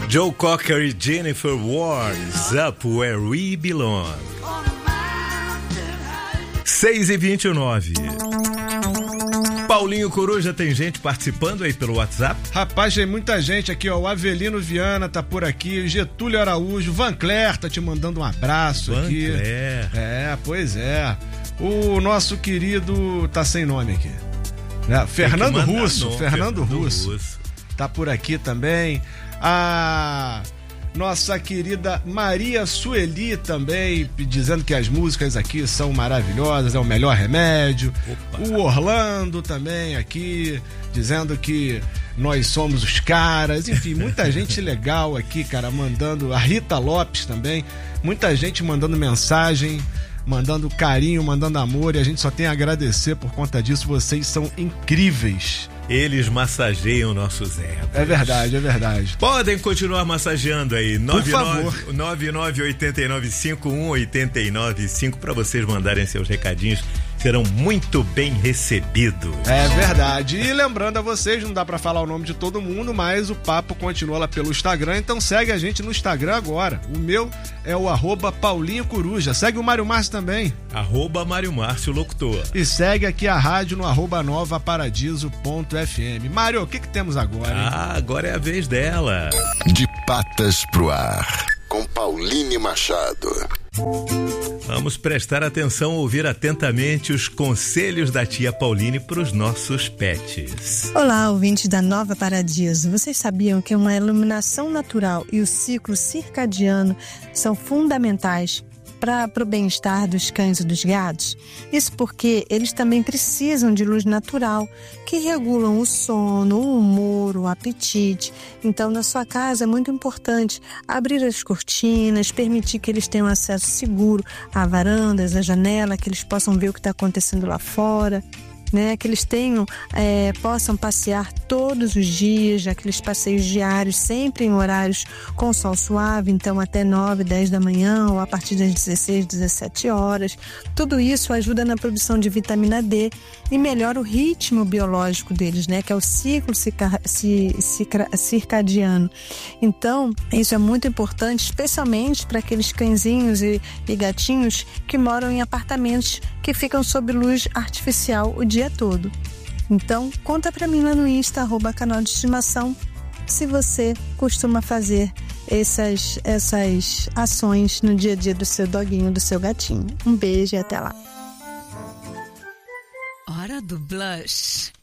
Joe Cocker e Jennifer Ward, Up Where We Belong. 6h29. Paulinho Coruja, tem gente participando aí pelo WhatsApp? Rapaz, tem muita gente aqui, ó. O Avelino Viana tá por aqui, o Getúlio Araújo, Van Cler tá te mandando um abraço aqui. Van Cler. Pois é. O nosso querido tá sem nome aqui. Fernando Russo tá por aqui também. A nossa querida Maria Sueli também, dizendo que as músicas aqui são maravilhosas, é o melhor remédio. Opa. O Orlando também aqui, dizendo que nós somos os caras. Enfim, muita gente legal aqui, cara, mandando. A Rita Lopes também, muita gente mandando mensagem, mandando carinho, mandando amor, e a gente só tem a agradecer por conta disso. Vocês são incríveis. Eles massageiam nossos egos. É verdade. Podem continuar massageando aí. Por favor. 9989-5189-5 para vocês mandarem seus recadinhos. Serão muito bem recebidos. É verdade. E lembrando a vocês, não dá pra falar o nome de todo mundo, mas o papo continua lá pelo Instagram, então segue a gente no Instagram agora. O meu é o @Paulinho Coruja. Segue o Mário Márcio também. @Mário Márcio Locutor. E segue aqui a rádio no @novaparadiso.fm. Mário, o que temos agora, hein? Agora é a vez dela. De patas pro ar, com Pauline Machado. Vamos prestar atenção, ouvir atentamente os conselhos da tia Pauline para os nossos pets. Olá, ouvintes da Nova Paradiso. Vocês sabiam que uma iluminação natural e o ciclo circadiano são fundamentais para o bem-estar dos cães e dos gatos? Isso porque eles também precisam de luz natural, que regulam o sono, o humor, o apetite. Então, na sua casa é muito importante abrir as cortinas, permitir que eles tenham acesso seguro à varandas, à janela, que eles possam ver o que está acontecendo lá fora. Que eles possam passear todos os dias, aqueles passeios diários, sempre em horários com sol suave, então até 9, 10 da manhã ou a partir das 16, 17 horas. Tudo isso ajuda na produção de vitamina D e melhora o ritmo biológico deles, que é o ciclo circadiano. Então, isso é muito importante, especialmente para aqueles cãezinhos e gatinhos que moram em apartamentos que ficam sob luz artificial o dia todo. Então, conta pra mim lá no Insta, @canal de estimação, se você costuma fazer essas ações no dia a dia do seu doguinho, do seu gatinho. Um beijo e até lá. Hora do blush.